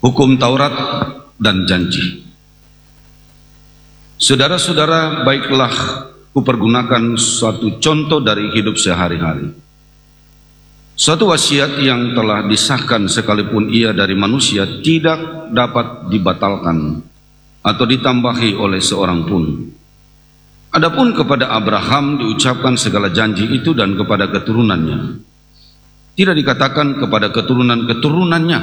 Hukum Taurat dan janji. Saudara-saudara, baiklah kupergunakan suatu contoh dari hidup sehari-hari. Suatu wasiat yang telah disahkan sekalipun ia dari manusia tidak dapat dibatalkan atau ditambahi oleh seorang pun. Adapun kepada Abraham diucapkan segala janji itu dan kepada keturunannya. Tidak dikatakan kepada keturunan-keturunannya.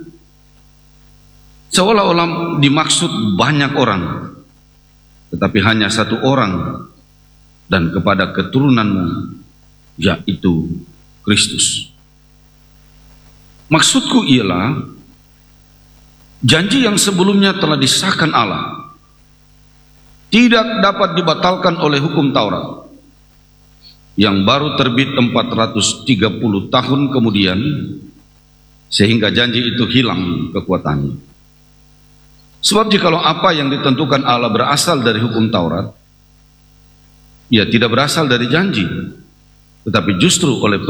Seolah-olah dimaksud banyak orang, tetapi hanya satu orang, dan kepada keturunanmu, yaitu Kristus. Maksudku ialah janji yang sebelumnya telah disahkan Allah tidak dapat dibatalkan oleh hukum Taurat yang baru terbit 430 tahun kemudian, sehingga janji itu hilang kekuatannya. Sebab jikalau apa yang ditentukan Allah berasal dari hukum Taurat, ia tidak berasal dari janji, tetapi justru oleh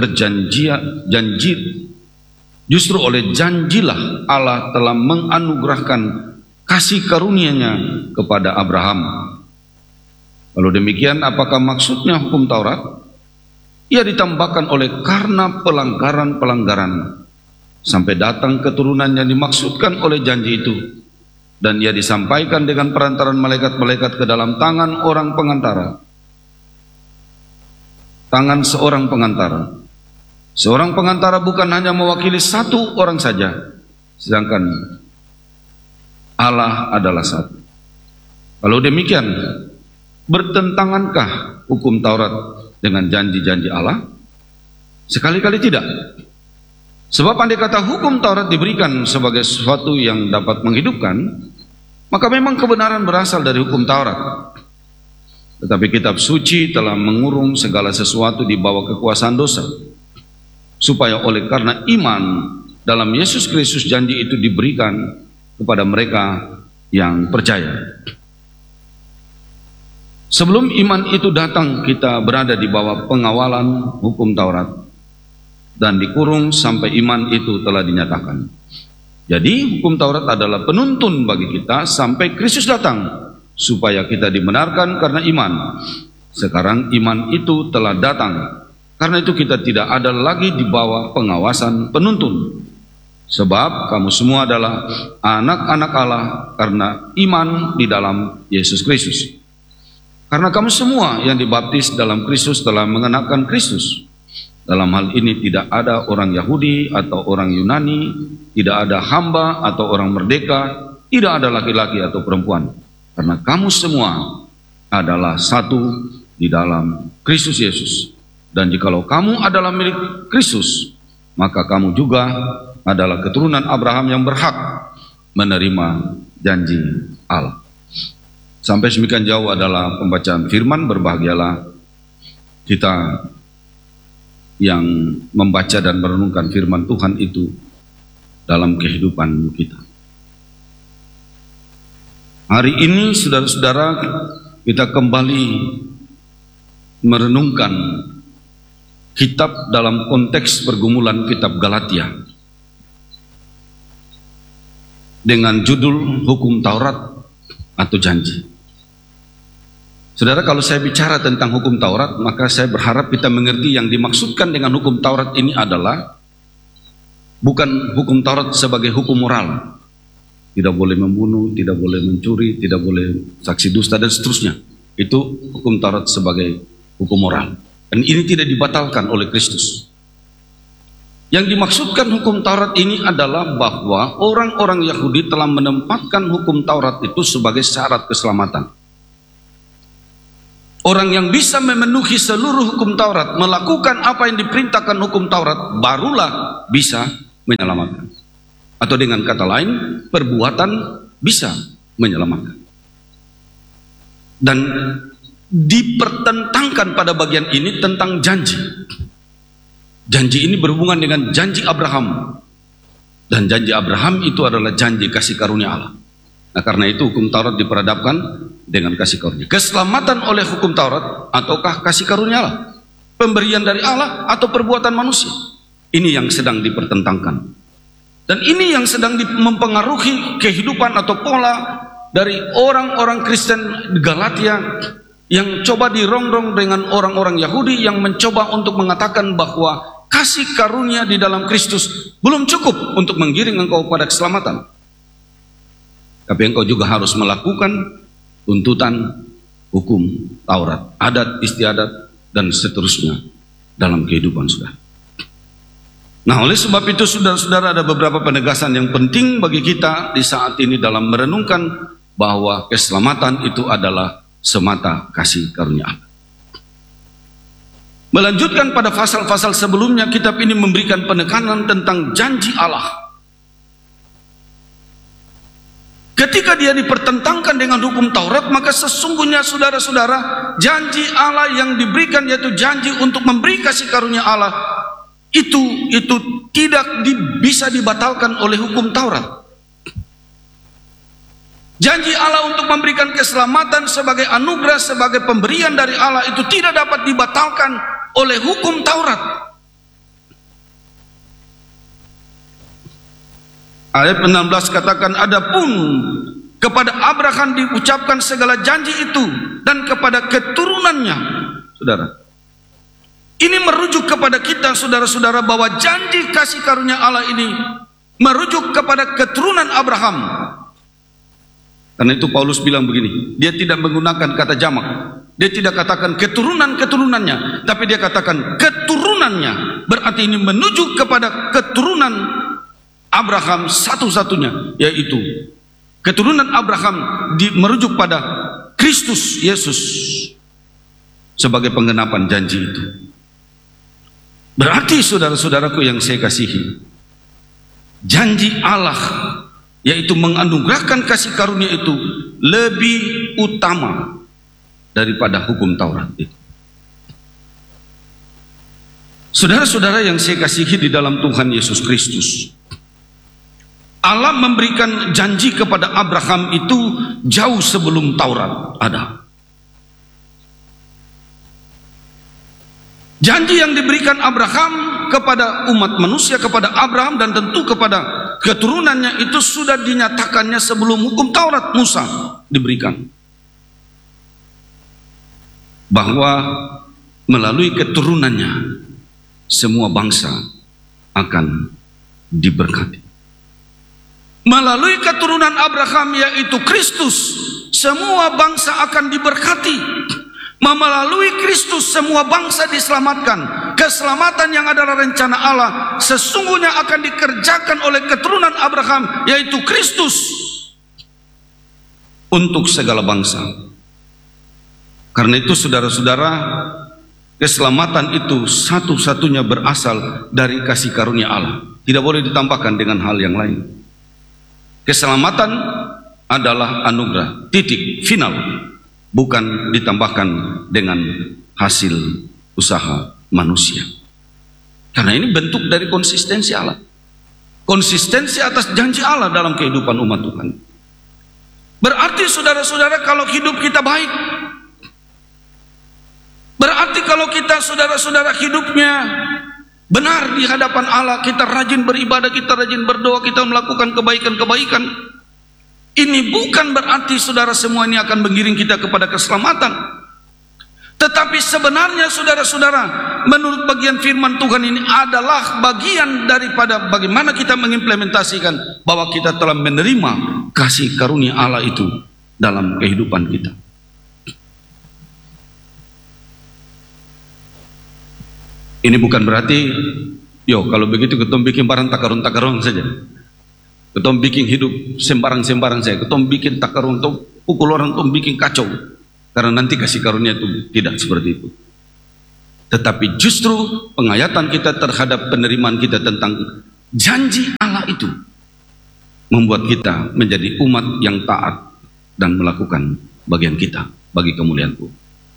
justru oleh janjilah Allah telah menganugerahkan kasih karunia-Nya kepada Abraham. Kalau demikian, apakah maksudnya hukum Taurat? Ia ditambahkan oleh karena pelanggaran-pelanggaran sampai datang keturunan yang dimaksudkan oleh janji itu, dan ia disampaikan dengan perantaran malaikat-malaikat ke dalam tangan orang pengantara. Tangan seorang pengantara. Seorang pengantara bukan hanya mewakili satu orang saja, sedangkan Allah adalah satu. Kalau demikian, bertentangankah hukum Taurat dengan janji-janji Allah? Sekali-kali tidak. Sebab andai kata hukum Taurat diberikan sebagai sesuatu yang dapat menghidupkan, maka memang kebenaran berasal dari hukum Taurat. Tetapi kitab suci telah mengurung segala sesuatu di bawah kekuasaan dosa, supaya oleh karena iman dalam Yesus Kristus janji itu diberikan kepada mereka yang percaya. Sebelum iman itu datang, kita berada di bawah pengawalan hukum Taurat dan dikurung sampai iman itu telah dinyatakan. Jadi hukum Taurat adalah penuntun bagi kita sampai Kristus datang, supaya kita dibenarkan karena iman. Sekarang iman itu telah datang, karena itu kita tidak ada lagi di bawah pengawasan penuntun. Sebab kamu semua adalah anak-anak Allah karena iman di dalam Yesus Kristus. Karena kamu semua yang dibaptis dalam Kristus telah mengenakan Kristus. Dalam hal ini tidak ada orang Yahudi atau orang Yunani, tidak ada hamba atau orang merdeka, tidak ada laki-laki atau perempuan. Karena kamu semua adalah satu di dalam Kristus Yesus. Dan jikalau kamu adalah milik Kristus, maka kamu juga adalah keturunan Abraham yang berhak menerima janji Allah. Sampai semikian jauh adalah pembacaan firman. Berbahagialah kita yang membaca dan merenungkan firman Tuhan itu dalam kehidupan kita. Hari ini saudara-saudara, kita kembali merenungkan kitab dalam konteks pergumulan kitab Galatia dengan judul hukum Taurat atau janji. Saudara, kalau saya bicara tentang hukum Taurat, maka saya berharap kita mengerti yang dimaksudkan dengan hukum Taurat ini adalah bukan hukum Taurat sebagai hukum moral. Tidak boleh membunuh, tidak boleh mencuri, tidak boleh saksi dusta dan seterusnya. Itu hukum Taurat sebagai hukum moral. Dan ini tidak dibatalkan oleh Kristus. Yang dimaksudkan hukum Taurat ini adalah bahwa orang-orang Yahudi telah menempatkan hukum Taurat itu sebagai syarat keselamatan. Orang yang bisa memenuhi seluruh hukum Taurat, melakukan apa yang diperintahkan hukum Taurat, barulah bisa menyelamatkan. Atau dengan kata lain, perbuatan bisa menyelamatkan. Dan dipertentangkan pada bagian ini tentang janji. Janji ini berhubungan dengan janji Abraham. Dan janji Abraham itu adalah janji kasih karunia Allah. Nah, karena itu hukum Taurat diperhadapkan dengan kasih karunia. Keselamatan oleh hukum Taurat ataukah kasih karunia Allah? Pemberian dari Allah atau perbuatan manusia? Ini yang sedang dipertentangkan. Dan ini yang sedang mempengaruhi kehidupan atau pola dari orang-orang Kristen di Galatia yang coba dirongrong dengan orang-orang Yahudi yang mencoba untuk mengatakan bahwa kasih karunia di dalam Kristus belum cukup untuk menggiring engkau pada keselamatan. Tapi engkau juga harus melakukan tuntutan hukum Taurat, adat istiadat dan seterusnya dalam kehidupan saudara. Nah, oleh sebab itu saudara-saudara, ada beberapa penegasan yang penting bagi kita di saat ini dalam merenungkan bahwa keselamatan itu adalah semata kasih karunia Allah. Melanjutkan pada pasal-pasal sebelumnya, kitab ini memberikan penekanan tentang janji Allah. Ketika dia dipertentangkan dengan hukum Taurat, maka sesungguhnya saudara-saudara, janji Allah yang diberikan, yaitu janji untuk memberi kasih karunia Allah, itu tidak bisa dibatalkan oleh hukum Taurat. Janji Allah untuk memberikan keselamatan sebagai anugerah, sebagai pemberian dari Allah, itu tidak dapat dibatalkan oleh hukum Taurat. Ayat 16 katakan, adapun kepada Abraham diucapkan segala janji itu dan kepada keturunannya. Saudara, ini merujuk kepada kita saudara-saudara bahwa janji kasih karunia Allah ini merujuk kepada keturunan Abraham. Karena itu Paulus bilang begini, dia tidak menggunakan kata jamak. Dia tidak katakan keturunan-keturunannya, tapi dia katakan keturunannya. Berarti ini menuju kepada keturunan Abraham satu-satunya, yaitu keturunan Abraham merujuk pada Kristus Yesus sebagai penggenapan janji itu. Berarti saudara-saudaraku yang saya kasihi, janji Allah yaitu menganugerahkan kasih karunia itu lebih utama daripada hukum Taurat itu. Saudara-saudara yang saya kasihi di dalam Tuhan Yesus Kristus, Allah memberikan janji kepada Abraham itu jauh sebelum Taurat ada. Janji yang diberikan Abraham kepada umat manusia, kepada Abraham dan tentu kepada keturunannya itu sudah dinyatakannya sebelum hukum Taurat Musa diberikan. Bahwa melalui keturunannya semua bangsa akan diberkati. Melalui keturunan Abraham yaitu Kristus, semua bangsa akan diberkati. Melalui Kristus semua bangsa diselamatkan. Keselamatan yang adalah rencana Allah sesungguhnya akan dikerjakan oleh keturunan Abraham yaitu Kristus untuk segala bangsa. Karena itu saudara-saudara, keselamatan itu satu-satunya berasal dari kasih karunia Allah. Tidak boleh ditambahkan dengan hal yang lain. Keselamatan adalah anugerah, titik, final, bukan ditambahkan dengan hasil usaha manusia. Karena ini bentuk dari konsistensi Allah, konsistensi atas janji Allah dalam kehidupan umat Tuhan. Berarti saudara-saudara, kalau hidup kita baik, berarti kalau kita saudara-saudara hidupnya benar di hadapan Allah, kita rajin beribadah, kita rajin berdoa, kita melakukan kebaikan-kebaikan, ini bukan berarti saudara semua ini akan mengiring kita kepada keselamatan. Tetapi sebenarnya saudara-saudara, menurut bagian firman Tuhan ini adalah bagian daripada bagaimana kita mengimplementasikan bahwa kita telah menerima kasih karunia Allah itu dalam kehidupan kita. Ini bukan berarti, kalau begitu ketom bikin barang takarun-takarun saja. Ketom bikin hidup sembarang-sembarang saja. Ketom bikin takarun, ketom pukul orang, ketom bikin kacau. Karena nanti kasih karunia itu tidak seperti itu. Tetapi justru penghayatan kita terhadap penerimaan kita tentang janji Allah itu membuat kita menjadi umat yang taat dan melakukan bagian kita bagi kemuliaan Tuhan.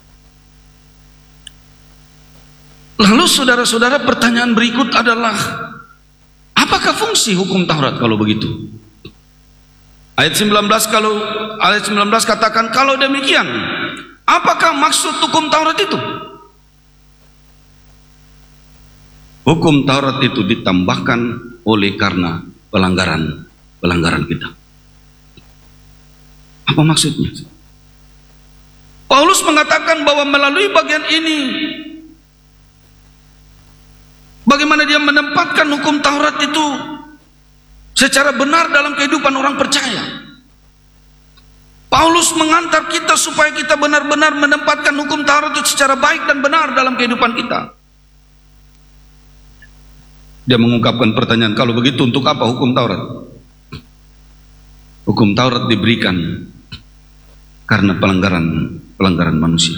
Lalu saudara-saudara, pertanyaan berikut adalah, apakah fungsi hukum Taurat kalau begitu? Ayat 19 katakan, kalau demikian, apakah maksud hukum Taurat itu? Hukum Taurat itu ditambahkan oleh karena pelanggaran kita. Apa maksudnya? Paulus mengatakan bahwa melalui bagian ini, bagaimana dia menempatkan hukum Taurat itu secara benar dalam kehidupan orang percaya. Paulus mengantar kita supaya kita benar-benar menempatkan hukum Taurat itu secara baik dan benar dalam kehidupan kita. Dia mengungkapkan pertanyaan, kalau begitu untuk apa hukum Taurat? Hukum Taurat diberikan karena pelanggaran manusia.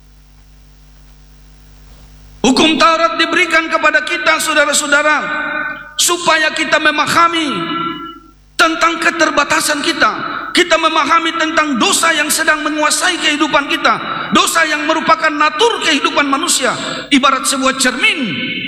Hukum Taurat diberikan kepada kita, saudara-saudara, supaya kita memahami tentang keterbatasan kita. Kita memahami tentang dosa yang sedang menguasai kehidupan kita, dosa yang merupakan natur kehidupan manusia, ibarat sebuah cermin.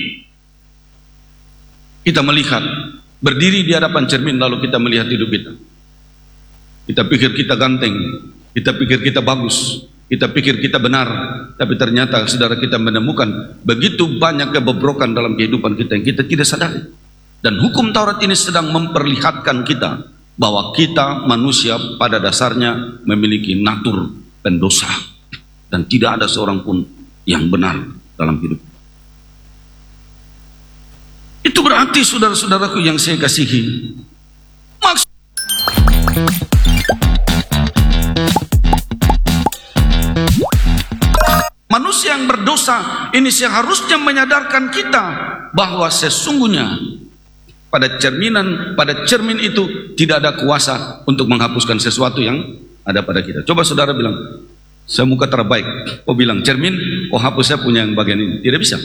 Kita melihat, berdiri di hadapan cermin, lalu kita melihat hidup kita. Kita pikir kita ganteng, kita pikir kita bagus, kita pikir kita benar, tapi ternyata saudara kita menemukan begitu banyak kebobrokan dalam kehidupan kita yang kita tidak sadari. Dan hukum Taurat ini sedang memperlihatkan kita bahwa kita manusia pada dasarnya memiliki natur pendosa dan tidak ada seorang pun yang benar dalam hidup. Itu berarti saudara-saudaraku yang saya kasihi, manusia yang berdosa ini seharusnya menyadarkan kita bahwa sesungguhnya pada cermin itu tidak ada kuasa untuk menghapuskan sesuatu yang ada pada kita. Coba saudara bilang, saya muka terbaik. Oh bilang cermin, oh hapus saya punya yang bagian ini. Tidak bisa.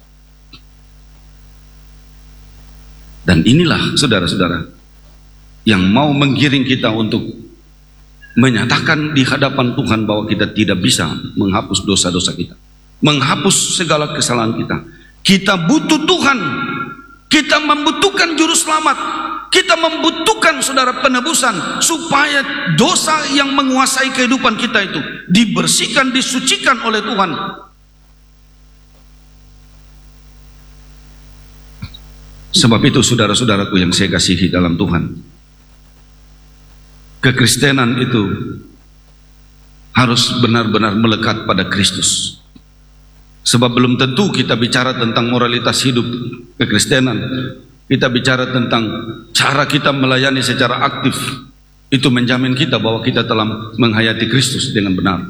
Dan inilah saudara-saudara yang mau menggiring kita untuk menyatakan di hadapan Tuhan bahwa kita tidak bisa menghapus dosa-dosa kita, menghapus segala kesalahan kita. Kita butuh Tuhan. Kita membutuhkan juru selamat. Kita membutuhkan saudara penebusan supaya dosa yang menguasai kehidupan kita itu dibersihkan, disucikan oleh Tuhan. Sebab itu saudara-saudaraku yang saya kasihi dalam Tuhan, kekristenan itu harus benar-benar melekat pada Kristus. Sebab belum tentu kita bicara tentang moralitas hidup kekristenan, kita bicara tentang cara kita melayani secara aktif, itu menjamin kita bahwa kita telah menghayati Kristus dengan benar.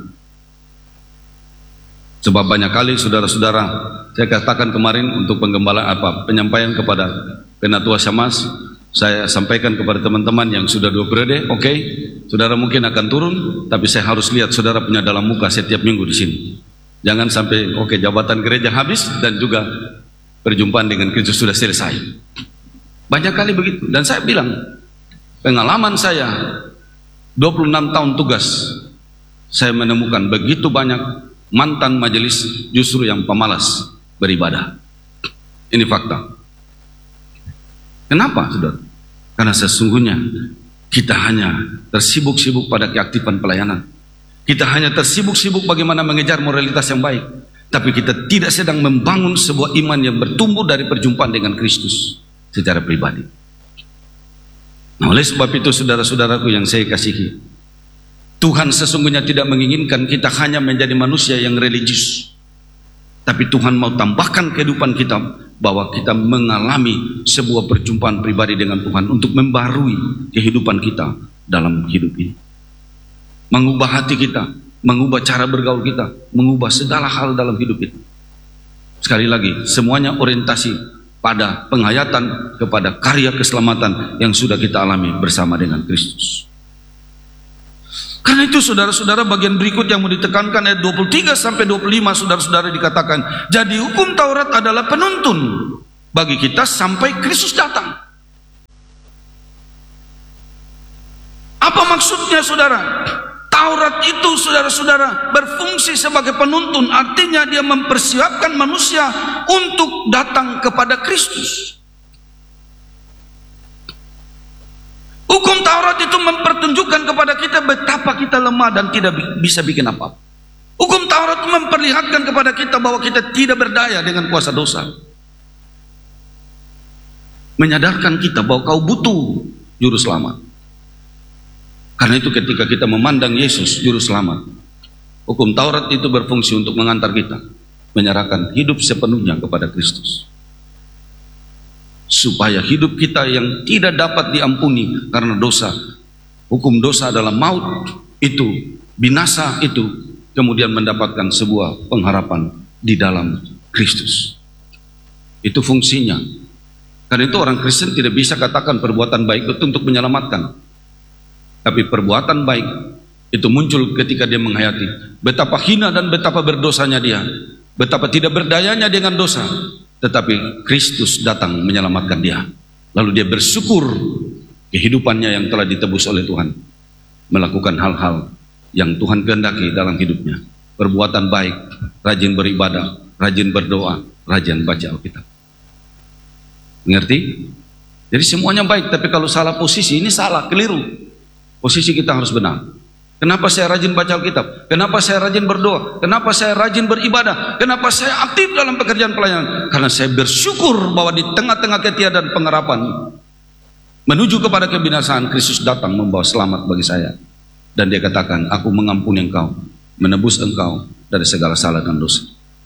Sebab banyak kali saudara-saudara, saya katakan kemarin untuk penyampaian kepada Penatua Syamas, saya sampaikan kepada teman-teman yang sudah 2 periode, oke, saudara mungkin akan turun, tapi saya harus lihat saudara punya dalam muka setiap minggu di sini. Jangan sampai jabatan gereja habis dan juga perjumpaan dengan Kristus sudah selesai. Banyak kali begitu. Dan saya bilang, pengalaman saya 26 tahun tugas, saya menemukan begitu banyak mantan majelis justru yang pemalas beribadah. Ini fakta. Kenapa, saudara? Karena sesungguhnya kita hanya tersibuk-sibuk pada keaktifan pelayanan. Kita hanya tersibuk-sibuk bagaimana mengejar moralitas yang baik, tapi kita tidak sedang membangun sebuah iman yang bertumbuh dari perjumpaan dengan Kristus secara pribadi. Nah, oleh sebab itu saudara-saudaraku yang saya kasihi, Tuhan sesungguhnya tidak menginginkan kita hanya menjadi manusia yang religius, tapi Tuhan mau tambahkan kehidupan kita bahwa kita mengalami sebuah perjumpaan pribadi dengan Tuhan untuk membarui kehidupan kita dalam hidup ini, mengubah hati kita, mengubah cara bergaul kita, mengubah segala hal dalam hidup kita. Sekali lagi, semuanya orientasi pada penghayatan kepada karya keselamatan yang sudah kita alami bersama dengan Kristus. Karena itu saudara-saudara, bagian berikut yang mau ditekankan ayat 23 sampai 25, saudara-saudara, dikatakan, jadi hukum Taurat adalah penuntun bagi kita sampai Kristus datang. Apa maksudnya, saudara? Taurat itu, saudara-saudara, berfungsi sebagai penuntun, artinya dia mempersiapkan manusia untuk datang kepada Kristus. Hukum Taurat itu mempertunjukkan kepada kita betapa kita lemah dan tidak bisa bikin apa-apa. Hukum Taurat itu memperlihatkan kepada kita bahwa kita tidak berdaya dengan kuasa dosa. menyadarkan kita bahwa kau butuh juru selamat. Karena itu ketika kita memandang Yesus juru selamat, hukum Taurat itu berfungsi untuk mengantar kita menyerahkan hidup sepenuhnya kepada Kristus, supaya hidup kita yang tidak dapat diampuni karena dosa, hukum dosa adalah maut itu, binasa itu, kemudian mendapatkan sebuah pengharapan di dalam Kristus. Itu fungsinya. Karena itu orang Kristen tidak bisa katakan perbuatan baik itu untuk menyelamatkan. Tapi perbuatan baik itu muncul ketika dia menghayati betapa hina dan betapa berdosanya dia, betapa tidak berdayanya dengan dosa, tetapi Kristus datang menyelamatkan dia. Lalu dia bersyukur kehidupannya yang telah ditebus oleh Tuhan, melakukan hal-hal yang Tuhan kehendaki dalam hidupnya. Perbuatan baik, rajin beribadah, rajin berdoa, rajin baca Alkitab. Mengerti? Jadi semuanya baik, tapi kalau salah posisi, ini salah, keliru. Posisi kita harus benar. Kenapa saya rajin baca Alkitab? Kenapa saya rajin berdoa? Kenapa saya rajin beribadah? Kenapa saya aktif dalam pekerjaan pelayanan? Karena saya bersyukur bahwa di tengah-tengah ketiadaan pengharapan menuju kepada kebinasaan, Kristus datang membawa selamat bagi saya. Dan dia katakan, aku mengampuni engkau, menebus engkau dari segala salah dan dosa.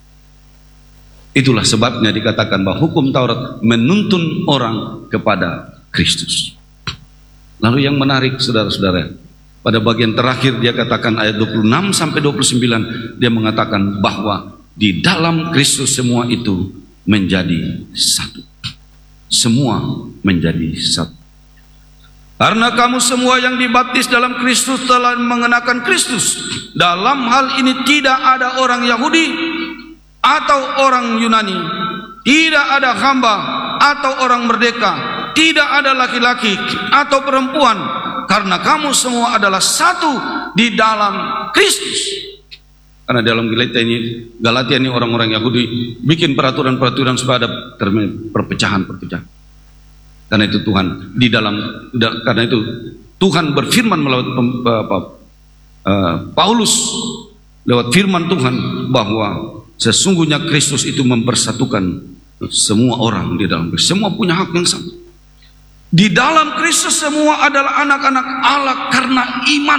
Itulah sebabnya dikatakan bahwa hukum Taurat menuntun orang kepada Kristus. Lalu yang menarik saudara-saudara, pada bagian terakhir dia katakan ayat 26 sampai 29, dia mengatakan bahwa di dalam Kristus semua itu menjadi satu. Semua menjadi satu. Karena kamu semua yang dibaptis dalam Kristus telah mengenakan Kristus. Dalam hal ini tidak ada orang Yahudi atau orang Yunani, tidak ada hamba atau orang merdeka, tidak ada laki-laki atau perempuan, karena kamu semua adalah satu di dalam Kristus. Karena dalam Galatia ini orang-orang Yahudi bikin peraturan-peraturan supaya ada perpecahan-perpecahan. Karena itu karena itu Tuhan berfirman melalui Paulus lewat firman Tuhan bahwa sesungguhnya Kristus itu mempersatukan semua orang di dalam Kristus. Semua punya hak yang sama. Di dalam Kristus semua adalah anak-anak Allah karena iman.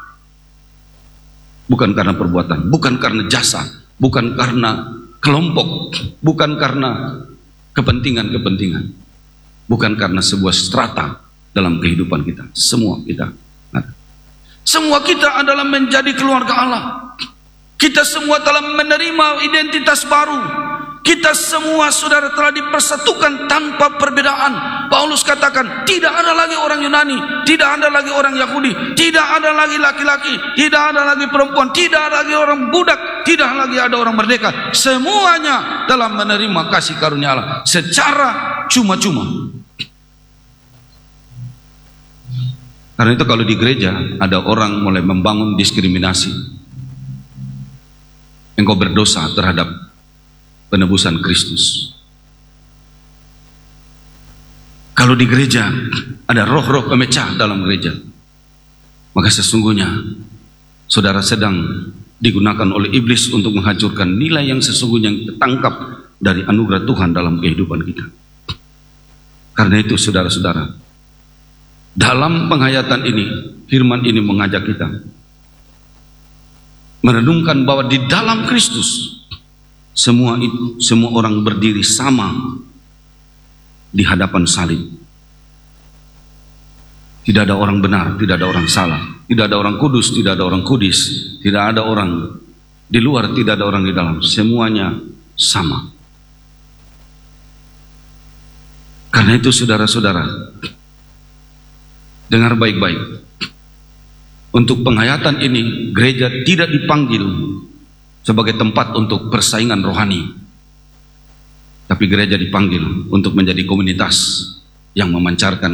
Bukan karena perbuatan, bukan karena jasa, bukan karena kelompok, bukan karena kepentingan-kepentingan, bukan karena sebuah strata dalam kehidupan kita. Semua kita ada. Semua kita adalah menjadi keluarga Allah. Kita semua telah menerima identitas baru. Kita semua saudara telah dipersatukan tanpa perbedaan. Paulus katakan tidak ada lagi orang Yunani, tidak ada lagi orang Yahudi, tidak ada lagi laki-laki, tidak ada lagi perempuan, tidak ada lagi orang budak, tidak lagi ada orang merdeka. Semuanya telah menerima kasih karunia Allah secara cuma-cuma. Karena itu kalau di gereja ada orang mulai membangun diskriminasi, engkau berdosa terhadap penebusan Kristus. Kalau di gereja ada roh-roh pemecah dalam gereja, maka sesungguhnya saudara sedang digunakan oleh iblis untuk menghancurkan nilai yang sesungguhnya yang tertangkap dari anugerah Tuhan dalam kehidupan kita. Karena itu saudara-saudara, dalam penghayatan ini, firman ini mengajak kita merenungkan bahwa di dalam Kristus semua orang berdiri sama di hadapan salib. Tidak ada orang benar, tidak ada orang salah, tidak ada orang kudus, tidak ada orang kudis, tidak ada orang di luar, tidak ada orang di dalam. Semuanya sama. Karena itu saudara-saudara, dengar baik-baik. Untuk penghayatan ini, gereja tidak dipanggil sebagai tempat untuk persaingan rohani, tapi gereja dipanggil untuk menjadi komunitas yang memancarkan